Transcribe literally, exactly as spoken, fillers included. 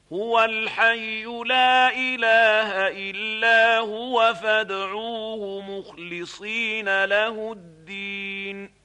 هو الحي لا إله إلا هو فادعوه مخلصين له الدين